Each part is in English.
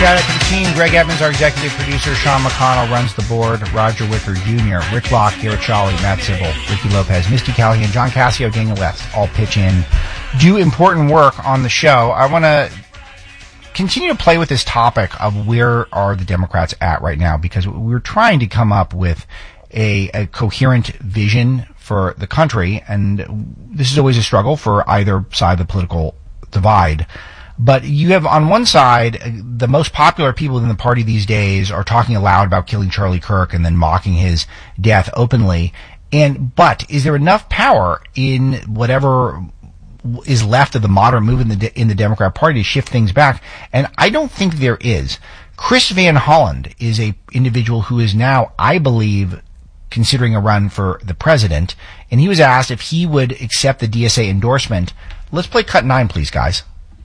Shout out to the team. Greg Evans, our executive producer. Sean McConnell runs the board. Roger Wicker Jr., Rick Block, Garrett Chawley, Matt Sybil, Ricky Lopez, Misty Callahan, John Cassio, Daniel West all pitch in, do important work on the show. I want to continue to play with this topic of where are the Democrats at right now, because we're trying to come up with a coherent vision for the country, and this is always a struggle for either side of the political divide. But you have on one side, the most popular people in the party these days are talking aloud about killing Charlie Kirk and then mocking his death openly. But is there enough power in whatever is left of the modern movement in the Democrat Party to shift things back? And I don't think there is. Chris Van Hollen is a individual who is now, I believe, considering a run for the president. And he was asked if he would accept the DSA endorsement. Let's play cut 9, please, guys.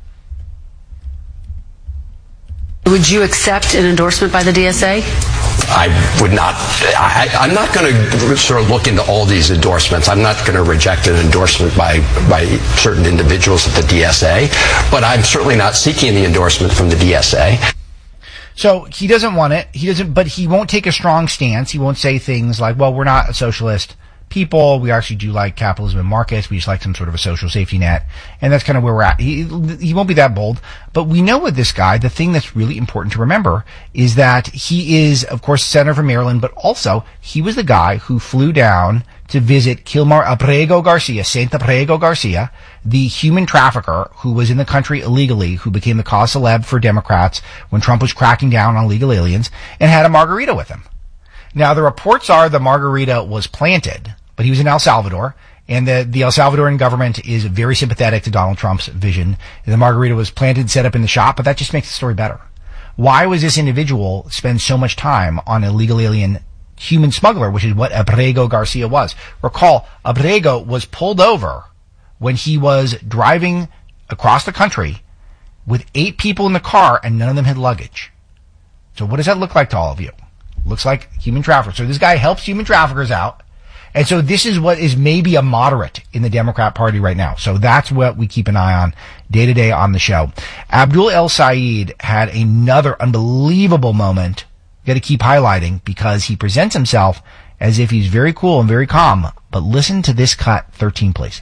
Would you accept an endorsement by the DSA? I would not. I'm not going to sort of look into all these endorsements. I'm not going to reject an endorsement by certain individuals at the DSA, but I'm certainly not seeking the endorsement from the DSA. So he doesn't want it. But he won't take a strong stance. He won't say things like, well, we're not a socialist people. We actually do like capitalism and markets. We just like some sort of a social safety net. And that's kind of where we're at. He won't be that bold. But we know with this guy, the thing that's really important to remember is that he is, of course, Senator from Maryland, but also he was the guy who flew down to visit Kilmar Abrego Garcia, Saint Abrego Garcia, the human trafficker who was in the country illegally, who became the cause célèbre for Democrats when Trump was cracking down on illegal aliens, and had a margarita with him. Now, the reports are the margarita was planted, but he was in El Salvador, and the El Salvadoran government is very sympathetic to Donald Trump's vision. The margarita was planted and set up in the shop, but that just makes the story better. Why was this individual spend so much time on illegal alien human smuggler, which is what Abrego Garcia was? Recall, Abrego was pulled over when he was driving across the country with 8 people in the car, and none of them had luggage. So what does that look like to all of you? Looks like human traffickers. So this guy helps human traffickers out. And so this is what is maybe a moderate in the Democrat Party right now. So that's what we keep an eye on day to day on the show. Abdul El Sayed had another unbelievable moment. Got to keep highlighting because he presents himself as if he's very cool and very calm. But listen to this cut 13, please.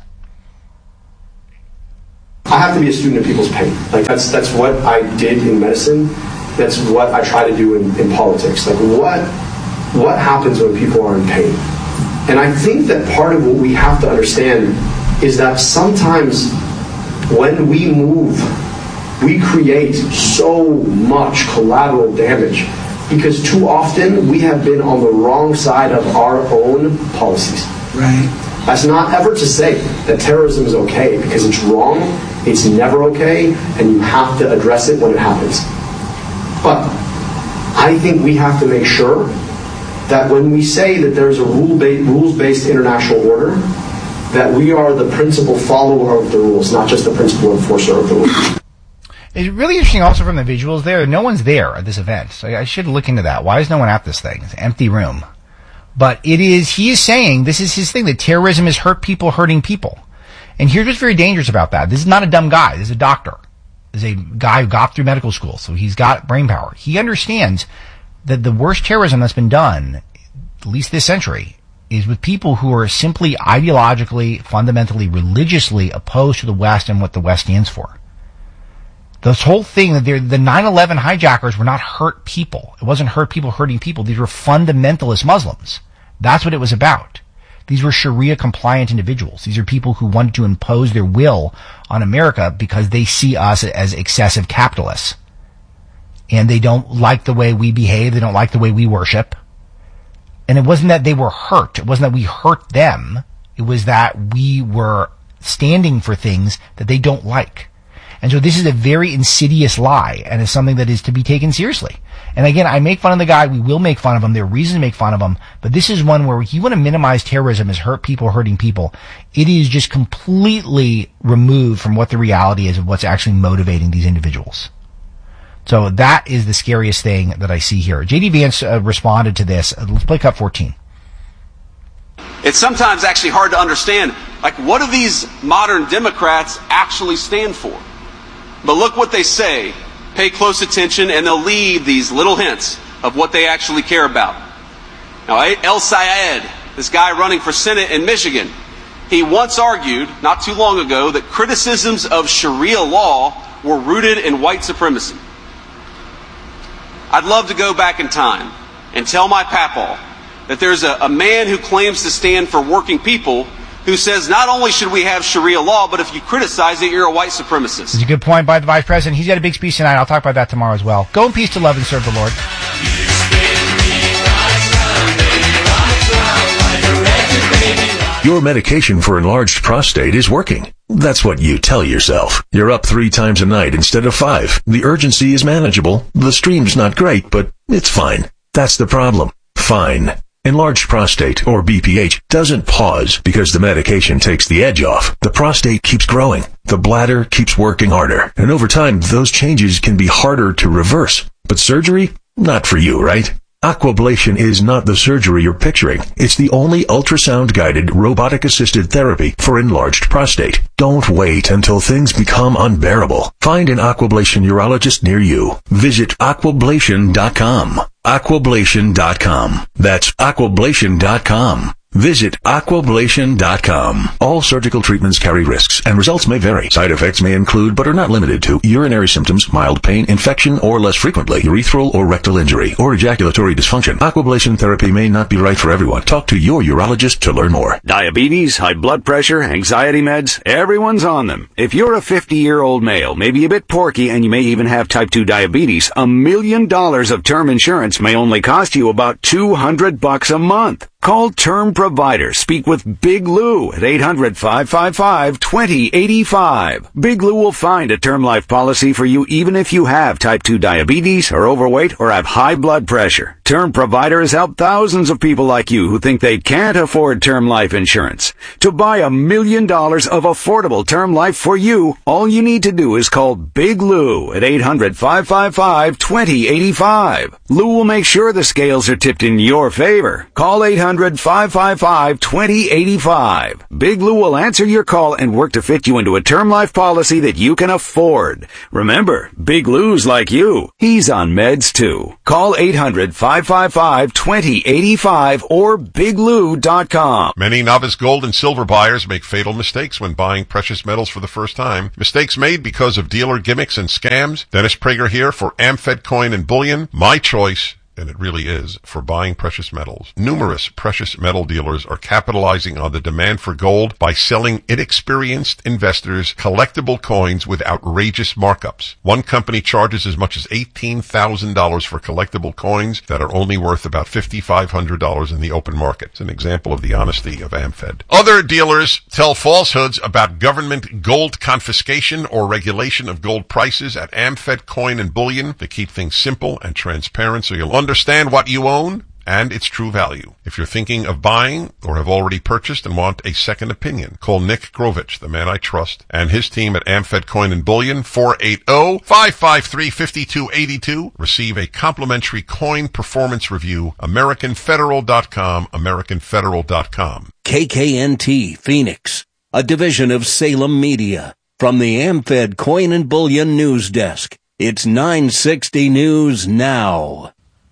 I have to be a student of people's pain. Like that's what I did in medicine. That's what I try to do in politics. Like what happens when people are in pain? And I think that part of what we have to understand is that sometimes when we move, we create so much collateral damage because too often we have been on the wrong side of our own policies. Right. That's not ever to say that terrorism is okay, because it's wrong, it's never okay, and you have to address it when it happens. But I think we have to make sure that when we say that there's a rules-based international order, that we are the principal follower of the rules, not just the principal enforcer of the rules. It's really interesting also from the visuals there. No one's there at this event. So I should look into that. Why is no one at this thing? It's an empty room. But he is saying, this is his thing, that terrorism is hurt people hurting people. And here's what's very dangerous about that. This is not a dumb guy. This is a doctor. This is a guy who got through medical school, so he's got brain power. He understands that the worst terrorism that's been done, at least this century, is with people who are simply ideologically, fundamentally, religiously opposed to the West and what the West stands for. This whole thing, that the 9/11 hijackers were not hurt people. It wasn't hurt people hurting people. These were fundamentalist Muslims. That's what it was about. These were Sharia-compliant individuals. These are people who wanted to impose their will on America because they see us as excessive capitalists. And they don't like the way we behave. They don't like the way we worship. And it wasn't that they were hurt. It wasn't that we hurt them. It was that we were standing for things that they don't like. And so this is a very insidious lie, and it's something that is to be taken seriously. And again, I make fun of the guy. We will make fun of him. There are reasons to make fun of him. But this is one where you want to minimize terrorism as hurt people hurting people. It is just completely removed from what the reality is of what's actually motivating these individuals. So that is the scariest thing that I see here. J.D. Vance responded to this. Let's play cut 14. It's sometimes actually hard to understand, like, what do these modern Democrats actually stand for? But look what they say pay close attention, and they'll leave these little hints of what they actually care about. Now, El Sayed, this guy running for Senate in Michigan, he once argued, not too long ago, that criticisms of Sharia law were rooted in white supremacy. I'd love to go back in time and tell my papaw that there's a man who claims to stand for working people who says not only should we have Sharia law, but if you criticize it, you're a white supremacist. It's a good point by the Vice President. He's got a big speech tonight. I'll talk about that tomorrow as well. Go in peace to love and serve the Lord. Your medication for enlarged prostate is working. That's what you tell yourself. You're up 3 times a night instead of 5. The urgency is manageable. The stream's not great, but it's fine. That's the problem. Fine. Enlarged prostate, or BPH, doesn't pause because the medication takes the edge off. The prostate keeps growing. The bladder keeps working harder. And over time, those changes can be harder to reverse. But surgery? Not for you, right? Aquablation is not the surgery you're picturing. It's the only ultrasound-guided, robotic-assisted therapy for enlarged prostate. Don't wait until things become unbearable. Find an Aquablation urologist near you. Visit aquablation.com. Aquablation.com. That's aquablation.com. Visit aquablation.com. All surgical treatments carry risks, and results may vary. Side effects may include, but are not limited to, urinary symptoms, mild pain, infection, or less frequently, urethral or rectal injury, or ejaculatory dysfunction. Aquablation therapy may not be right for everyone. Talk to your urologist to learn more. Diabetes, high blood pressure, anxiety meds, everyone's on them. If you're a 50-year-old male, maybe a bit porky, and you may even have type 2 diabetes, $1 million of term insurance may only cost you about $200 a month. Call Term Provider. Speak with Big Lou at 800-555-2085. Big Lou will find a term life policy for you even if you have type 2 diabetes, are overweight, or have high blood pressure. Term Provider has helped thousands of people like you who think they can't afford term life insurance. To buy $1 million of affordable term life for you, all you need to do is call Big Lou at 800-555-2085. Lou will make sure the scales are tipped in your favor. Call 800-555-2085. Big Lou will answer your call and work to fit you into a term life policy that you can afford. Remember, Big Lou's like you. He's on meds too. Call 800-555-2085 or biglou.com. Many novice gold and silver buyers make fatal mistakes when buying precious metals for the first time. Mistakes made because of dealer gimmicks and scams. Dennis Prager here for Amfed Coin and Bullion. My choice, and it really is, for buying precious metals. Numerous precious metal dealers are capitalizing on the demand for gold by selling inexperienced investors collectible coins with outrageous markups. One company charges as much as $18,000 for collectible coins that are only worth about $5,500 in the open market. It's an example of the honesty of Amfed. Other dealers tell falsehoods about government gold confiscation or regulation of gold prices at Amfed Coin and Bullion. They keep things simple and transparent so you'll understand what you own and its true value. If you're thinking of buying or have already purchased and want a second opinion, call Nick Grovich, the man I trust, and his team at Amfed Coin and Bullion, 480-553-5282. Receive a complimentary coin performance review, AmericanFederal.com, AmericanFederal.com. KKNT Phoenix, a division of Salem Media. From the Amfed Coin and Bullion News Desk, it's 960 News Now.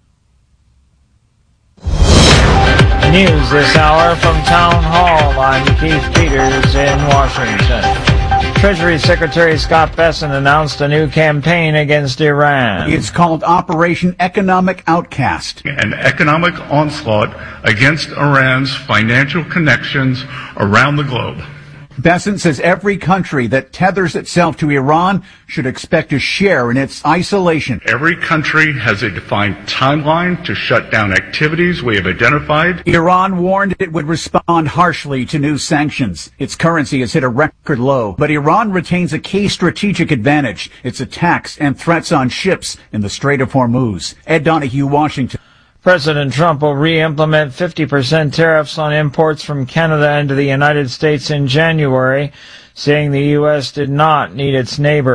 News this hour from Town Hall. I'm Keith Peters in Washington. Treasury Secretary Scott Bessent announced a new campaign against Iran. It's called Operation Economic Outcast. An economic onslaught against Iran's financial connections around the globe. Bessent says every country that tethers itself to Iran should expect a share in its isolation. Every country has a defined timeline to shut down activities we have identified. Iran warned it would respond harshly to new sanctions. Its currency has hit a record low, but Iran retains a key strategic advantage: its attacks and threats on ships in the Strait of Hormuz. Ed Donahue, Washington. President Trump will re-implement 50% tariffs on imports from Canada into the United States in January, saying the U.S. did not need its neighbor.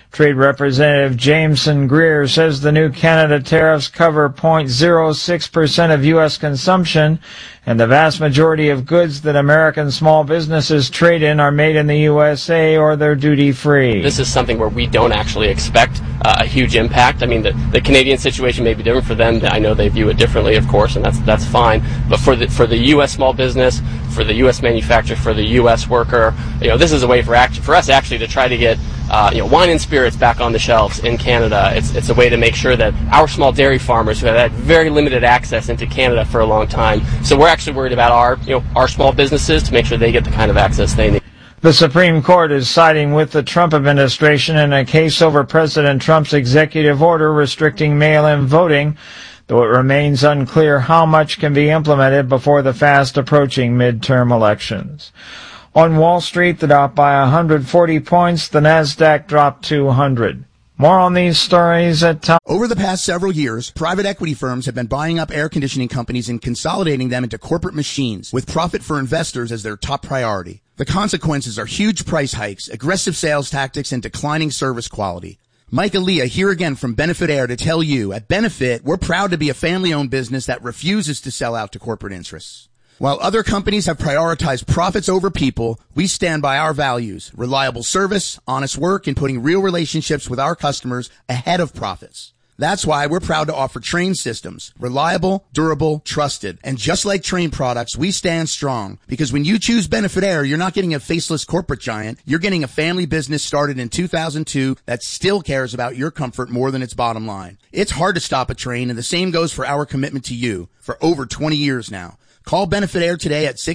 Trade Representative Jameson Greer says the new Canada tariffs cover 0.06% of U.S. consumption, and the vast majority of goods that American small businesses trade in are made in the USA or they're duty-free. This is something where we don't actually expect a huge impact. I mean, the Canadian situation may be different for them. I know they view it differently, of course, and that's fine. But for the U.S. small business, for the U.S. manufacturer, for the U.S. worker, this is a way for us actually to try to get wine and spirits back on the shelves in Canada. It's a way to make sure that our small dairy farmers who have had very limited access into Canada for a long time. So we're actually worried about our small businesses to make sure they get the kind of access they need. The Supreme Court is siding with the Trump administration in a case over President Trump's executive order restricting mail-in voting, though it remains unclear how much can be implemented before the fast-approaching midterm elections. On Wall Street, the Dow by 140 points, the Nasdaq dropped 200. More on these stories at Tom. Over the past several years, private equity firms have been buying up air conditioning companies and consolidating them into corporate machines, with profit for investors as their top priority. The consequences are huge price hikes, aggressive sales tactics, and declining service quality. Mike Aaliyah here again from Benefit Air to tell you, at Benefit, we're proud to be a family-owned business that refuses to sell out to corporate interests. While other companies have prioritized profits over people, we stand by our values, reliable service, honest work, and putting real relationships with our customers ahead of profits. That's why we're proud to offer Trane systems, reliable, durable, trusted. And just like Trane products, we stand strong, because when you choose Benefit Air, you're not getting a faceless corporate giant. You're getting a family business started in 2002 that still cares about your comfort more than its bottom line. It's hard to stop a Trane, and the same goes for our commitment to you for over 20 years now. Call Benefit Air today at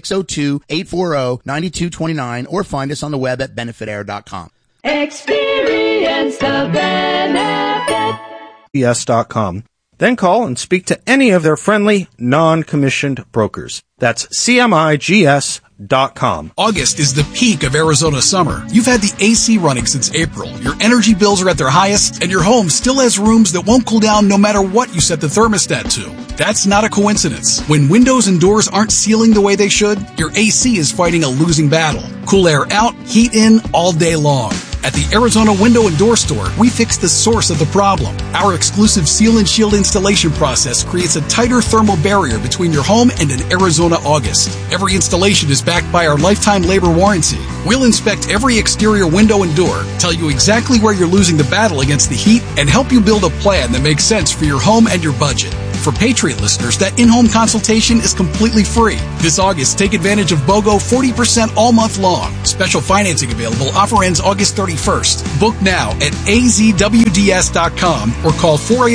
602-840-9229 or find us on the web at benefitair.com. Experience the benefit. CMIGS.com. Then call and speak to any of their friendly, non-commissioned brokers. That's CMIGS.com. August is the peak of Arizona summer. You've had the AC running since April. Your energy bills are at their highest, and your home still has rooms that won't cool down no matter what you set the thermostat to. That's not a coincidence. When windows and doors aren't sealing the way they should, your AC is fighting a losing battle. Cool air out, heat in all day long. At the Arizona Window and Door Store, we fix the source of the problem. Our exclusive Seal and Shield installation process creates a tighter thermal barrier between your home and an Arizona August. Every installation is backed by our lifetime labor warranty. We'll inspect every exterior window and door, tell you exactly where you're losing the battle against the heat, and help you build a plan that makes sense for your home and your budget. For Patriot listeners, that in-home consultation is completely free. This August, take advantage of BOGO 40% all month long. Special financing available. Offer ends August 31st. Book now at azwds.com or call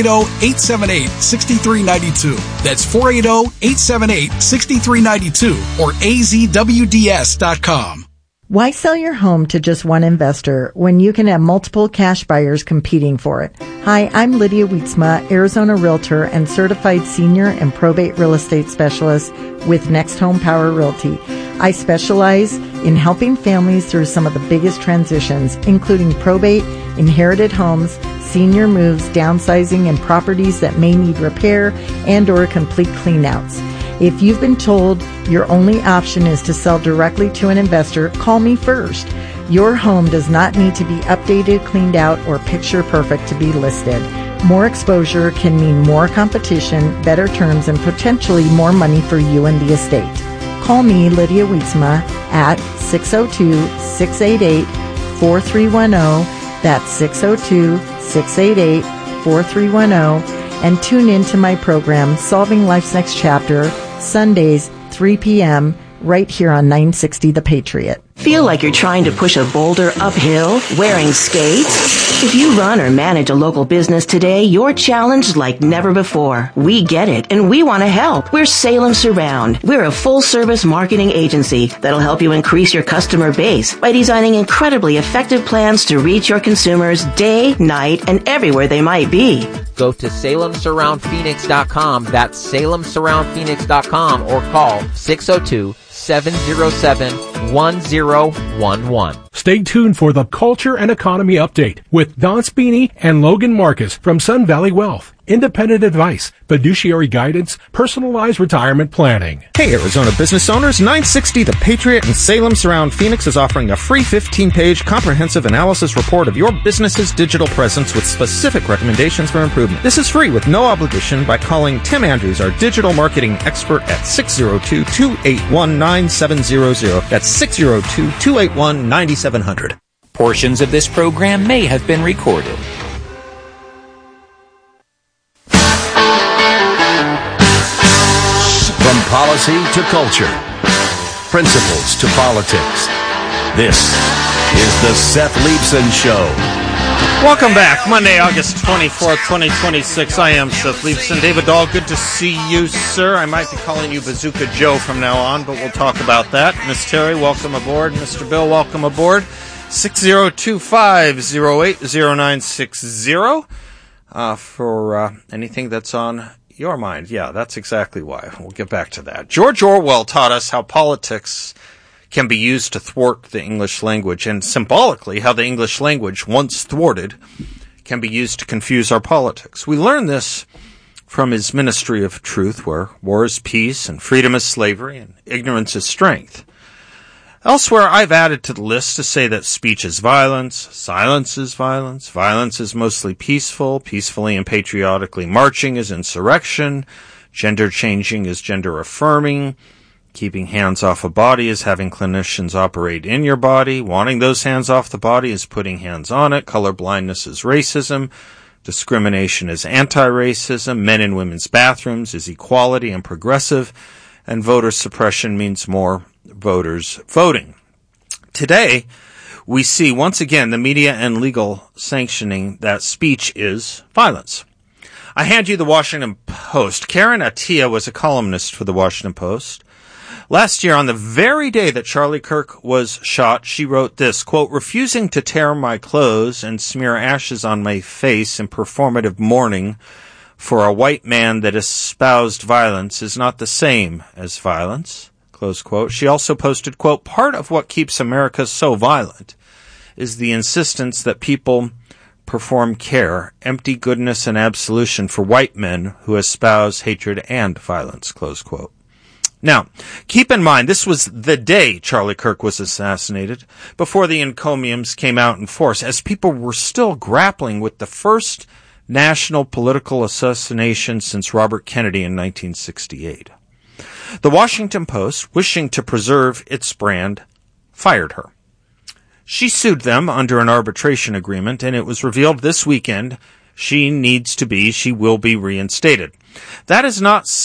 480-878-6392. That's 480-878-6392 or azwds.com. Why sell your home to just one investor when you can have multiple cash buyers competing for it? Hi, I'm Lydia Wietzma, Arizona Realtor and Certified Senior and Probate Real Estate Specialist with Next Home Power Realty. I specialize in helping families through some of the biggest transitions, including probate, inherited homes, senior moves, downsizing, and properties that may need repair and or complete cleanouts. If you've been told your only option is to sell directly to an investor, call me first. Your home does not need to be updated, cleaned out, or picture perfect to be listed. More exposure can mean more competition, better terms, and potentially more money for you and the estate. Call me, Lydia Wietzma, at 602-688-4310. That's 602-688-4310. And tune in to my program, Solving Life's Next Chapter, Sundays, 3 p.m., right here on 960 The Patriot. Feel like you're trying to push a boulder uphill wearing skates? If you run or manage a local business today, you're challenged like never before. We get it, and we want to help. We're Salem Surround. We're a full-service marketing agency that'll help you increase your customer base by designing incredibly effective plans to reach your consumers day, night, and everywhere they might be. Go to SalemSurroundPhoenix.com. That's SalemSurroundPhoenix.com or call 602-707-1011. Stay tuned for the Culture and Economy Update with Don Spini and Logan Marcus from Sun Valley Wealth. Independent advice, fiduciary guidance, personalized retirement planning. Hey, Arizona business owners, 960 The Patriot in Salem Surround Phoenix is offering a free 15-page comprehensive analysis report of your business's digital presence with specific recommendations for improvement. This is free with no obligation by calling Tim Andrews, our digital marketing expert, at 602-281-9700. That's 602-281-9700. Portions of this program may have been recorded. From policy to culture, principles to politics, this is the Seth Leibsohn Show. Welcome back. Monday, August 24th, 2026. I am Seth Leibsohn. David Dahl, good to see you, sir. I might be calling you Bazooka Joe from now on, but we'll talk about that. Miss Terry, welcome aboard. Mr. Bill, welcome aboard. 602-508-0960 for anything that's on your mind. Yeah, that's exactly why. We'll get back to that. George Orwell taught us how politics can be used to thwart the English language, and symbolically how the English language, once thwarted, can be used to confuse our politics. We learn this from his Ministry of Truth, where war is peace and freedom is slavery and ignorance is strength. Elsewhere, I've added to the list to say that speech is violence, silence is violence, violence is mostly peaceful, peacefully and patriotically marching is insurrection, gender changing is gender affirming, keeping hands off a body is having clinicians operate in your body, wanting those hands off the body is putting hands on it, color blindness is racism, discrimination is anti-racism, men in women's bathrooms is equality and progressive, and voter suppression means more voters voting. Today, we see once again the media and legal sanctioning that speech is violence. I hand you the Washington Post. Karen Attiah was a columnist for the Washington Post. Last year, on the very day that Charlie Kirk was shot, she wrote this, quote, "Refusing to tear my clothes and smear ashes on my face in performative mourning for a white man that espoused violence is not the same as violence." Close quote. She also posted, quote, "Part of what keeps America so violent is the insistence that people perform care, empty goodness and absolution for white men who espouse hatred and violence." Close quote. Now, keep in mind, this was the day Charlie Kirk was assassinated, before the encomiums came out in force, as people were still grappling with the first national political assassination since Robert Kennedy in 1968. The Washington Post, wishing to preserve its brand, fired her. She sued them under an arbitration agreement, and it was revealed this weekend she will be reinstated. This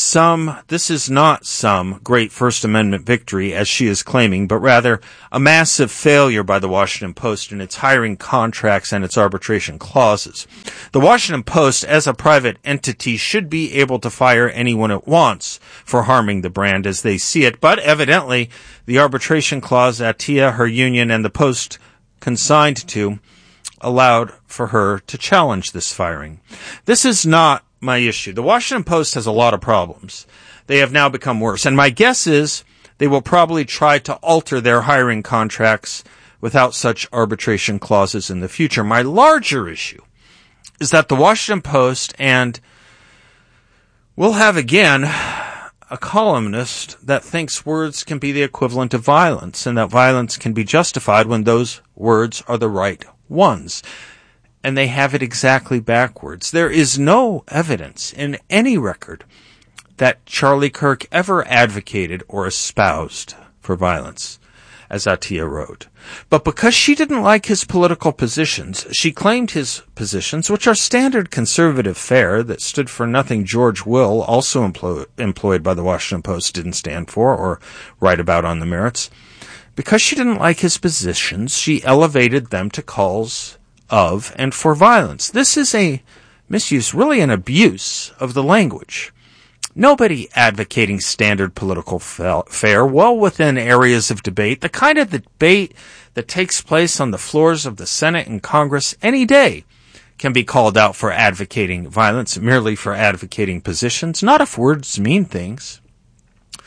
is not some great First Amendment victory, as she is claiming, but rather a massive failure by the Washington Post in its hiring contracts and its arbitration clauses. The Washington Post, as a private entity, should be able to fire anyone it wants for harming the brand as they see it, but evidently the arbitration clause Attiah, her union, and the Post consigned to allowed for her to challenge this firing. This is not my issue. The Washington Post has a lot of problems. They have now become worse. And my guess is they will probably try to alter their hiring contracts without such arbitration clauses in the future. My larger issue is that the Washington Post, and we'll have again a columnist that thinks words can be the equivalent of violence, and that violence can be justified when those words are the right ones. And they have it exactly backwards. There is no evidence in any record that Charlie Kirk ever advocated or espoused for violence, as Attiah wrote. But because she didn't like his political positions, she claimed his positions, which are standard conservative fare that stood for nothing George Will, also employed by the Washington Post, didn't stand for or write about on the merits. Because she didn't like his positions, she elevated them to calls of and for violence. This is a misuse, really an abuse of the language. Nobody advocating standard political fare well within areas of debate, the kind of debate that takes place on the floors of the Senate and Congress any day, can be called out for advocating violence, merely for advocating positions, not if words mean things.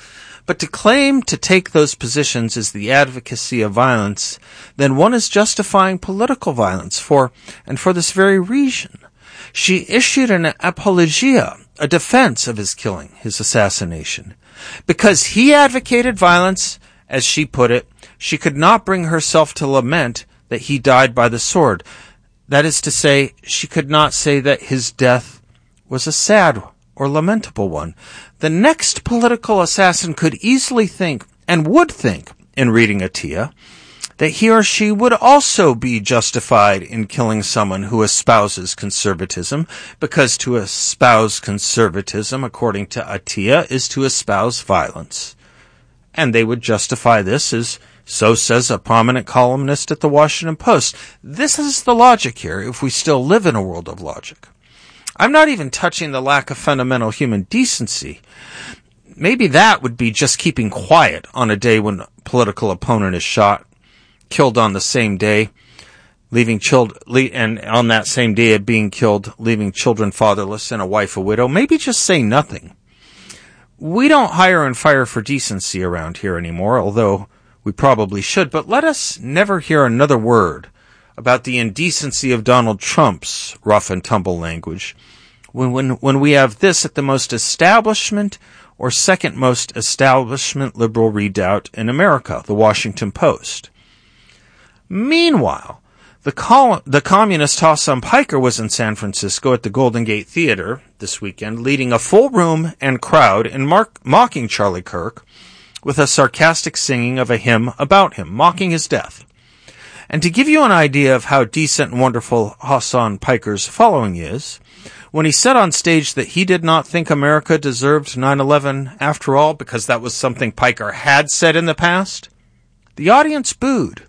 But to claim to take those positions is the advocacy of violence, then one is justifying political violence for this very reason. She issued an apologia, a defense of his killing, his assassination. Because he advocated violence, as she put it, she could not bring herself to lament that he died by the sword. That is to say, she could not say that his death was a sad or lamentable one. The next political assassin could easily think, and would think, in reading Atiyeh, that he or she would also be justified in killing someone who espouses conservatism, because to espouse conservatism, according to Atiyeh, is to espouse violence. And they would justify this as, so says a prominent columnist at the Washington Post. This is the logic here, if we still live in a world of logic. I'm not even touching the lack of fundamental human decency. Maybe that would be just keeping quiet on a day when a political opponent is shot, killed on the same day, and on that same day of being killed, leaving children fatherless and a wife a widow. Maybe just say nothing. We don't hire and fire for decency around here anymore, although we probably should, but let us never hear another word about the indecency of Donald Trump's rough and tumble language when we have this at the most establishment or second most establishment liberal redoubt in America, the Washington Post. Meanwhile, the communist Hassan Piker was in San Francisco at the Golden Gate Theater this weekend, leading a full room and crowd in mocking Charlie Kirk with a sarcastic singing of a hymn about him, mocking his death. And to give you an idea of how decent and wonderful Hassan Piker's following is, when he said on stage that he did not think America deserved 9/11 after all, because that was something Piker had said in the past, the audience booed.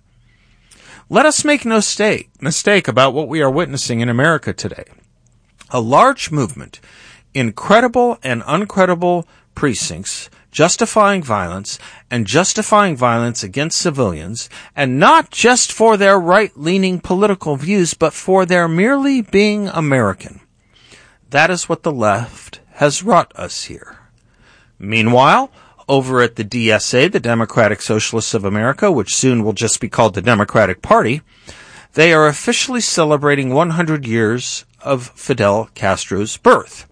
Let us make no mistake about what we are witnessing in America today. A large movement in credible and uncredible precincts justifying violence, and justifying violence against civilians, and not just for their right-leaning political views, but for their merely being American. That is what the left has wrought us here. Meanwhile, over at the DSA, the Democratic Socialists of America, which soon will just be called the Democratic Party, they are officially celebrating 100 years of Fidel Castro's birth.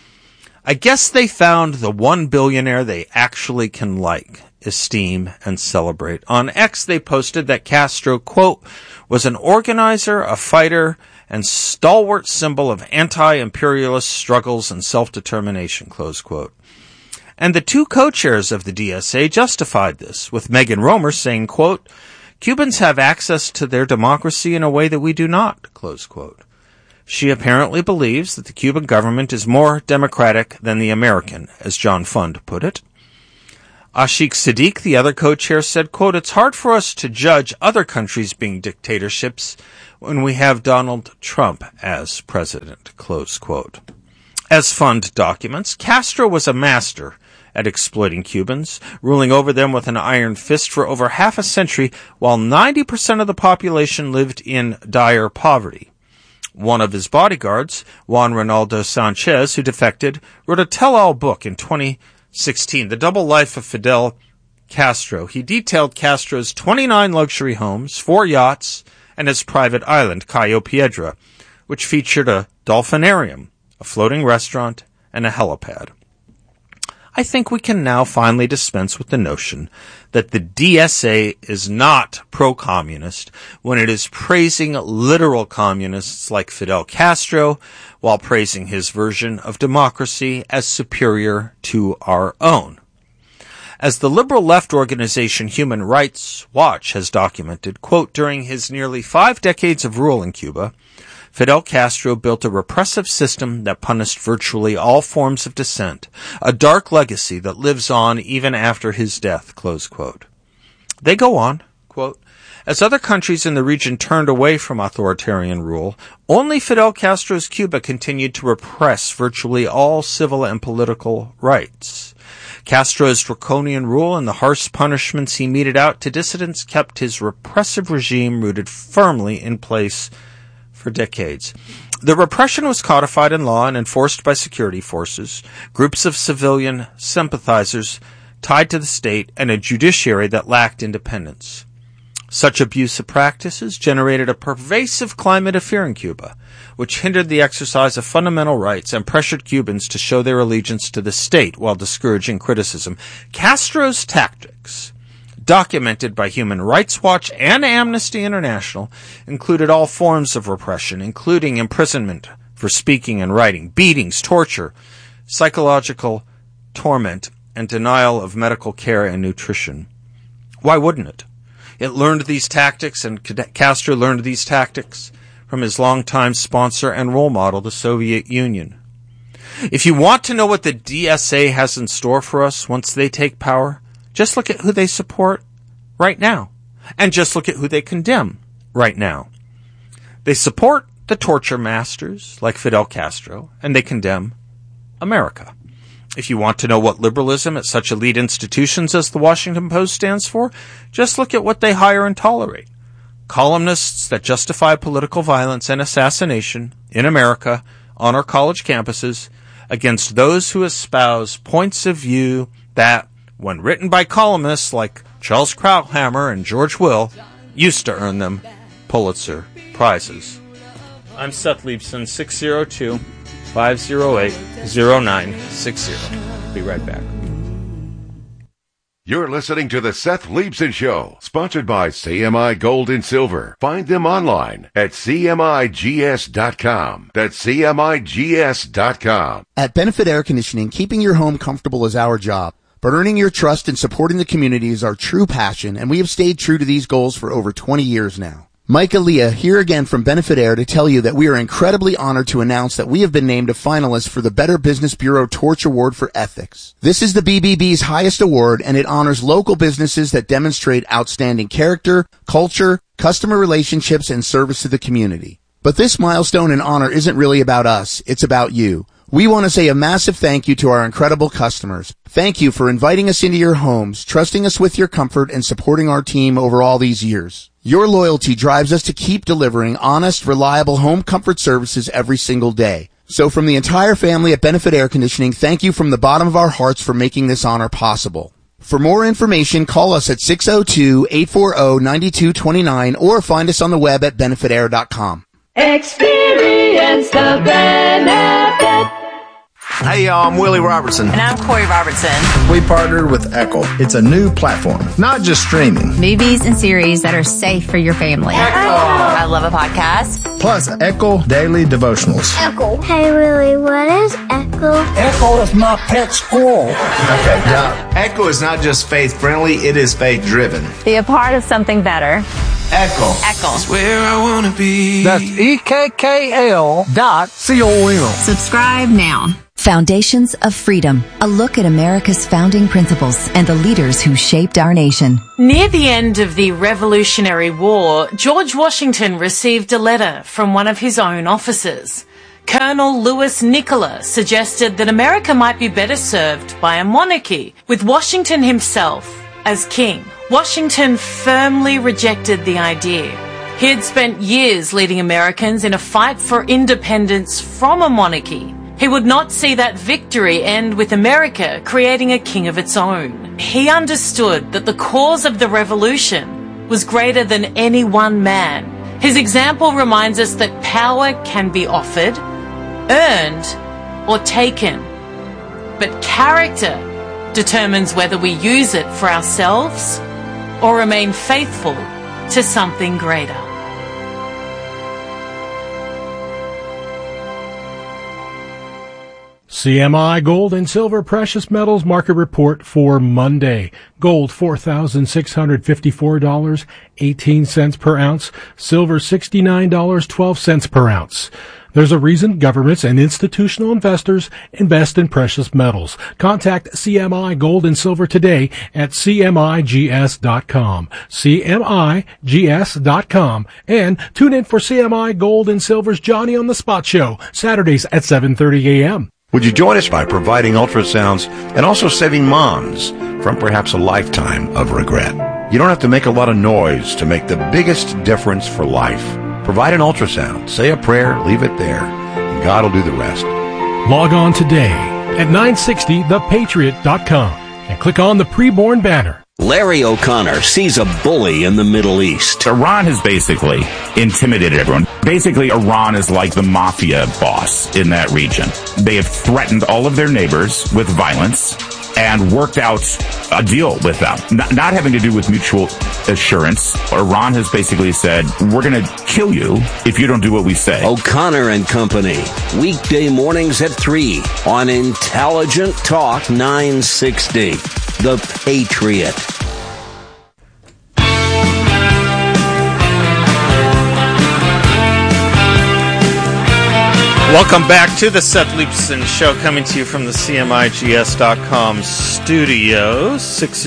I guess they found the one billionaire they actually can like, esteem, and celebrate. On X, they posted that Castro, quote, was an organizer, a fighter, and stalwart symbol of anti-imperialist struggles and self-determination, close quote. And the two co-chairs of the DSA justified this, with Megan Romer saying, quote, Cubans have access to their democracy in a way that we do not, close quote. She apparently believes that the Cuban government is more democratic than the American, as John Fund put it. Ashik Siddiq, the other co-chair, said, quote, it's hard for us to judge other countries being dictatorships when we have Donald Trump as president, close quote. As Fund documents, Castro was a master at exploiting Cubans, ruling over them with an iron fist for over half a century, while 90% of the population lived in dire poverty. One of his bodyguards, Juan Ronaldo Sanchez, who defected, wrote a tell-all book in 2016, The Double Life of Fidel Castro. He detailed Castro's 29 luxury homes, 4 yachts, and his private island, Cayo Piedra, which featured a dolphinarium, a floating restaurant, and a helipad. I think we can now finally dispense with the notion that the DSA is not pro-communist when it is praising literal communists like Fidel Castro while praising his version of democracy as superior to our own. As the liberal left organization Human Rights Watch has documented, quote, during his nearly 5 decades of rule in Cuba, Fidel Castro built a repressive system that punished virtually all forms of dissent, a dark legacy that lives on even after his death, close quote. They go on, quote, as other countries in the region turned away from authoritarian rule, only Fidel Castro's Cuba continued to repress virtually all civil and political rights. Castro's draconian rule and the harsh punishments he meted out to dissidents kept his repressive regime rooted firmly in place for decades. The repression was codified in law and enforced by security forces, groups of civilian sympathizers tied to the state and a judiciary that lacked independence. Such abusive practices generated a pervasive climate of fear in Cuba, which hindered the exercise of fundamental rights and pressured Cubans to show their allegiance to the state while discouraging criticism. Castro's tactics, documented by Human Rights Watch and Amnesty International, included all forms of repression, including imprisonment for speaking and writing, beatings, torture, psychological torment, and denial of medical care and nutrition. Why wouldn't it? It learned these tactics, and Castro learned these tactics from his longtime sponsor and role model, the Soviet Union. If you want to know what the DSA has in store for us once they take power, just look at who they support right now, and just look at who they condemn right now. They support the torture masters like Fidel Castro, and they condemn America. If you want to know what liberalism at such elite institutions as the Washington Post stands for, just look at what they hire and tolerate. Columnists that justify political violence and assassination in America on our college campuses against those who espouse points of view that, when written by columnists like Charles Krauthammer and George Will, used to earn them Pulitzer Prizes. I'm Seth Leibson, 602-508-0960. Be right back. You're listening to the Seth Leibson Show, sponsored by CMI Gold and Silver. Find them online at CMIGS.com. That's CMIGS.com. At Benefit Air Conditioning, keeping your home comfortable is our job. But earning your trust and supporting the community is our true passion, and we have stayed true to these goals for over 20 years now. Mike Aaliyah here again from Benefit Air to tell you that we are incredibly honored to announce that we have been named a finalist for the Better Business Bureau Torch Award for Ethics. This is the BBB's highest award, and it honors local businesses that demonstrate outstanding character, culture, customer relationships, and service to the community. But this milestone and honor isn't really about us, it's about you. We want to say a massive thank you to our incredible customers. Thank you for inviting us into your homes, trusting us with your comfort, and supporting our team over all these years. Your loyalty drives us to keep delivering honest, reliable home comfort services every single day. So from the entire family at Benefit Air Conditioning, thank you from the bottom of our hearts for making this honor possible. For more information, call us at 602-840-9229 or find us on the web at benefitair.com. Experience the benefit. Hey y'all, I'm Willie Robertson. And I'm Corey Robertson. We partnered with Echo. It's a new platform, not just streaming. Movies and series that are safe for your family. Echo. I love a podcast. Plus Echo Daily Devotionals. Echo. Hey Willie, what is Echo? Echo is my pet squirrel. Okay, now, Echo is not just faith-friendly, it is faith-driven. Be a part of something better. Echo. Echo. That's where I want to be. That's EKKL.com. Subscribe now. Foundations of Freedom, a look at America's founding principles and the leaders who shaped our nation. Near the end of the Revolutionary War, George Washington received a letter from one of his own officers. Colonel Louis Nicola suggested that America might be better served by a monarchy, with Washington himself as king. Washington firmly rejected the idea. He had spent years leading Americans in a fight for independence from a monarchy. He would not see that victory end with America creating a king of its own. He understood that the cause of the revolution was greater than any one man. His example reminds us that power can be offered, earned, or taken. But character determines whether we use it for ourselves or remain faithful to something greater. CMI Gold and Silver Precious Metals Market Report for Monday. Gold, $4,654, 18 cents per ounce. Silver, $69.12 per ounce. There's a reason governments and institutional investors invest in precious metals. Contact CMI Gold and Silver today at CMIGS.com. CMIGS.com. And tune in for CMI Gold and Silver's Johnny on the Spot Show, Saturdays at 7:30 a.m. Would you join us by providing ultrasounds and also saving moms from perhaps a lifetime of regret? You don't have to make a lot of noise to make the biggest difference for life. Provide an ultrasound, say a prayer, leave it there, and God will do the rest. Log on today at 960thepatriot.com. and click on the pre-born banner. Larry O'Connor sees a bully in the Middle East. Iran has basically intimidated everyone. Basically, Iran is like the mafia boss in that region. They have threatened all of their neighbors with violence and worked out a deal with them. Not having to do with mutual assurance. Iran has basically said, we're going to kill you if you don't do what we say. O'Connor and Company, weekday mornings at 3 on Intelligent Talk 960. The Patriot. Welcome back to the Seth Leibson Show, coming to you from the CMIGS.com studios,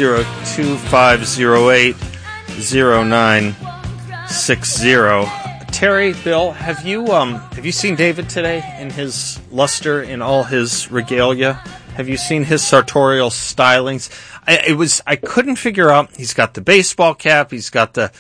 602-508-0960. Terry, Bill, have you seen David today in his luster, in all his regalia? Have you seen his sartorial stylings? I couldn't figure out. He's got the baseball cap. He's got the,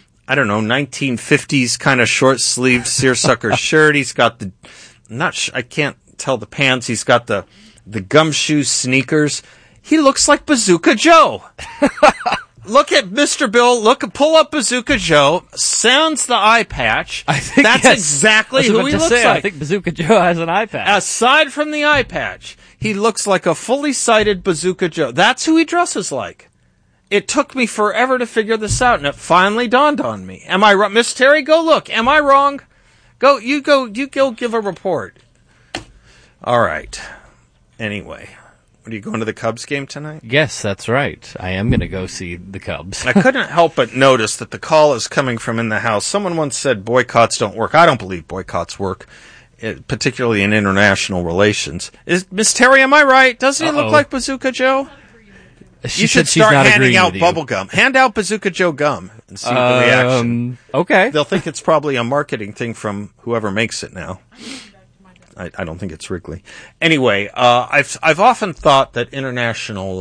1950s kind of short-sleeved seersucker shirt. He's got the, I can't tell the pants. He's got the gumshoe sneakers. He looks like Bazooka Joe. Look at Mr. Bill. Pull up Bazooka Joe. Sounds the eye patch. I think that's exactly who he looks like. I think Bazooka Joe has an eye patch. Aside from the eye patch, he looks like a fully sighted Bazooka Joe. That's who he dresses like. It took me forever to figure this out, and it finally dawned on me. Am I wrong? Miss Terry, go look. Am I wrong? Go give a report. All right. Anyway, are you going to the Cubs game tonight? Yes, that's right. I am going to go see the Cubs. I couldn't help but notice that the call is coming from in the house. Someone once said boycotts don't work. I don't believe boycotts work, particularly in international relations. Miss Terry, am I right? Doesn't he look like Bazooka Joe? You should start handing out bubble gum. Hand out Bazooka Joe gum and see the reaction. Okay. They'll think it's probably a marketing thing from whoever makes it now. I don't think it's Wrigley. Anyway, I've often thought that international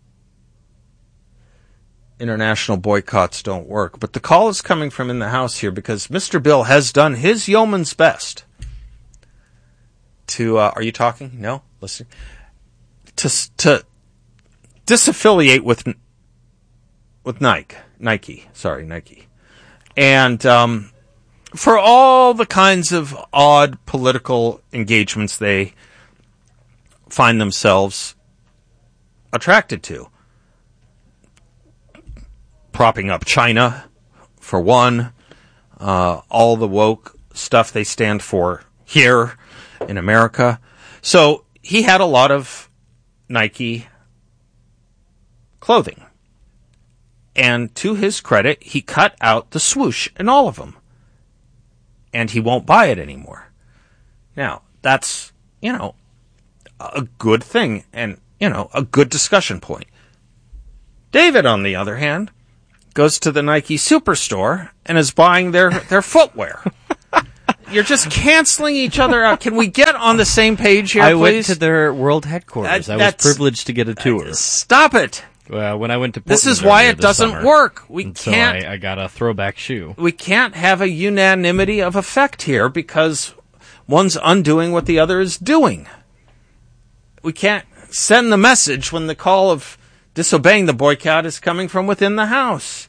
boycotts don't work, but the call is coming from in the house here because Mr. Bill has done his yeoman's best to. Are you talking? No, listen. To disaffiliate with Nike. Sorry, Nike. And for all the kinds of odd political engagements they find themselves attracted to. Propping up China, for one. All the woke stuff they stand for here in America. So he had a lot of Nike clothing. And to his credit, he cut out the swoosh in all of them. And he won't buy it anymore. Now, that's, a good thing and, a good discussion point. David, on the other hand, goes to the Nike Superstore and is buying their footwear. You're just canceling each other out. Can we get on the same page here, please? I went to their world headquarters. I was privileged to get a tour. Stop it. Well, when I went to Portland, this is why it doesn't work. We can't. So I got a throwback shoe. We can't have a unanimity of effect here because one's undoing what the other is doing. We can't send the message when the call of disobeying the boycott is coming from within the house.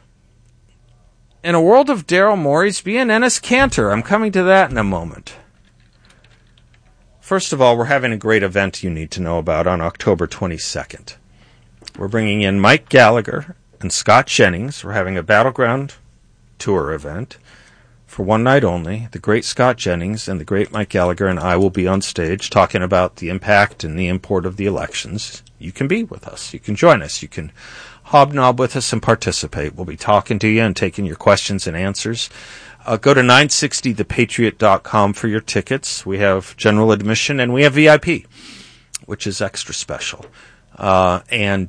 In a world of Daryl Morrisby and Ennis Cantor, I'm coming to that in a moment. First of all, we're having a great event you need to know about on October 22nd. We're bringing in Mike Gallagher and Scott Jennings. We're having a Battleground tour event for one night only. The great Scott Jennings and the great Mike Gallagher and I will be on stage talking about the impact and the import of the elections. You can be with us. You can join us. You can hobnob with us and participate. We'll be talking to you and taking your questions and answers. Go to 960thepatriot.com for your tickets. We have general admission and we have VIP, which is extra special. I'm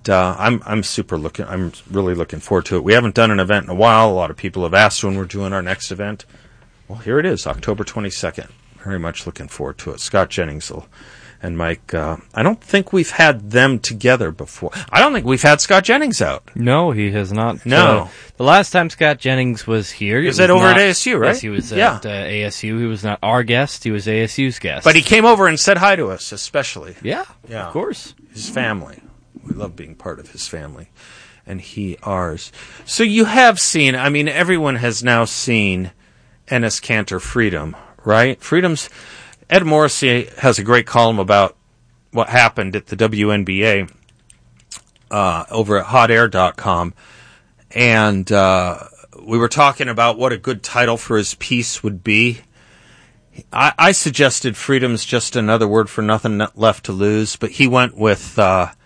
really looking forward to it. We haven't done an event in a while. A lot of people have asked when we're doing our next event. Well, here it is, October 22nd. Very much looking forward to it. Scott Jennings and Mike. I don't think we've had them together before. I don't think we've had Scott Jennings out. No, he has not. No. The last time Scott Jennings was here... He was over at ASU, right? Yes, he was at ASU. He was not our guest. He was ASU's guest. But he came over and said hi to us, especially. Yeah. Of course. His family. We love being part of his family, and he ours. So you have seen, I mean, everyone has now seen Enes Kanter Freedom, right? Ed Morrissey has a great column about what happened at the WNBA over at hotair.com, and we were talking about what a good title for his piece would be. I suggested freedom's just another word for nothing left to lose, but he went with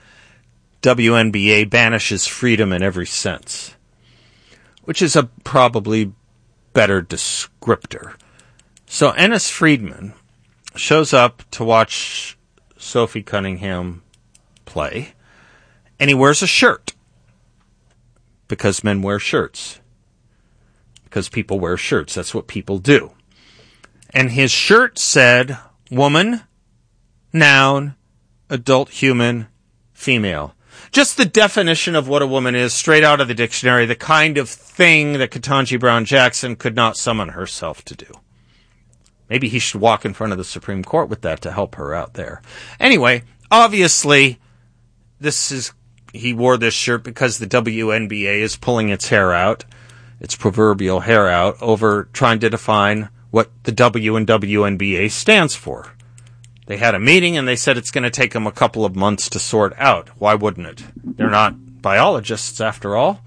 WNBA banishes freedom in every sense, which is a probably better descriptor. So Ennis Friedman shows up to watch Sophie Cunningham play, and he wears a shirt, because men wear shirts. Because people wear shirts. That's what people do. And his shirt said, woman, noun, adult human, female. Just the definition of what a woman is, straight out of the dictionary, the kind of thing that Ketanji Brown Jackson could not summon herself to do. Maybe he should walk in front of the Supreme Court with that to help her out there. Anyway, obviously, he wore this shirt because the WNBA is pulling its proverbial hair out, over trying to define what the W in WNBA stands for. They had a meeting and they said it's going to take them a couple of months to sort out. Why wouldn't it? They're not biologists after all.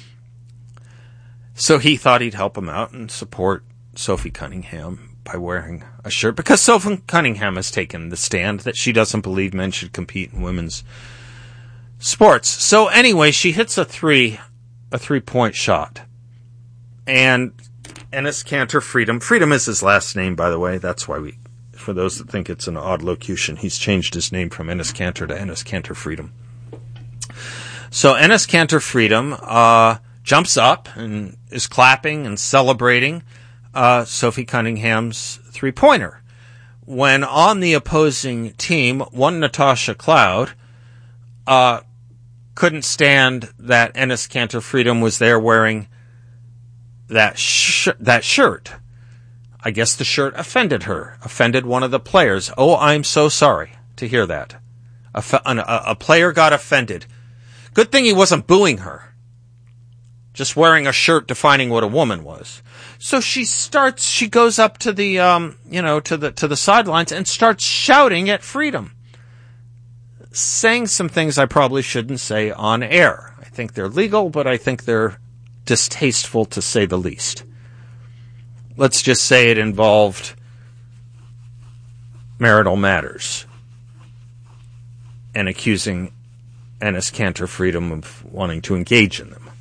So he thought he'd help them out and support Sophie Cunningham by wearing a shirt, because Sophie Cunningham has taken the stand that she doesn't believe men should compete in women's sports. So anyway, she hits a three-point shot. And Enes Kanter Freedom is his last name, by the way. That's why for those that think it's an odd locution, he's changed his name from Enes Kanter to Enes Kanter Freedom. So Enes Kanter Freedom jumps up and is clapping and celebrating Sophie Cunningham's three-pointer. When on the opposing team, one Natasha Cloud couldn't stand that Enes Kanter Freedom was there wearing that shirt. I guess the shirt offended one of the players. Oh, I'm so sorry to hear that. A player got offended. Good thing he wasn't booing her. Just wearing a shirt defining what a woman was. So she goes up to the, to the sidelines and starts shouting at Freedom. Saying some things I probably shouldn't say on air. I think they're legal, but I think they're distasteful to say the least. Let's just say it involved marital matters and accusing Enes Kanter Freedom of wanting to engage in them.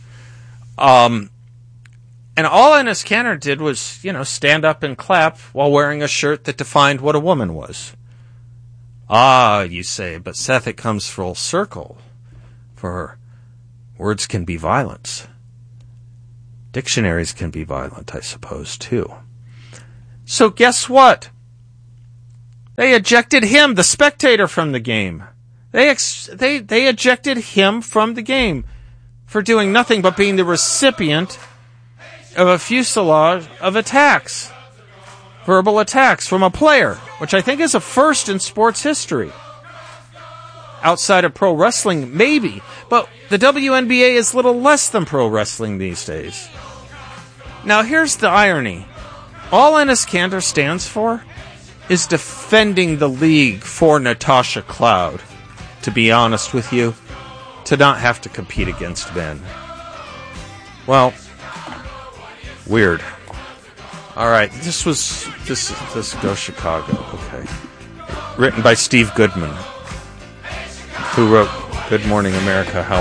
And all Enes Kanter did was, stand up and clap while wearing a shirt that defined what a woman was. Ah, you say, but Seth, it comes full circle. For words can be violence. Dictionaries can be violent, I suppose, too. So guess what? They ejected him, the spectator, from the game. They ejected him from the game for doing nothing but being the recipient of a fusillade of attacks. Verbal attacks from a player, which I think is a first in sports history. Outside of pro wrestling, maybe. But the WNBA is little less than pro wrestling these days. Now, here's the irony. All Enes Kanter stands for is defending the league for Natasha Cloud, to be honest with you, to not have to compete against men. Well, weird. All right, this Go Chicago, okay. Written by Steve Goodman, who wrote Good Morning America, How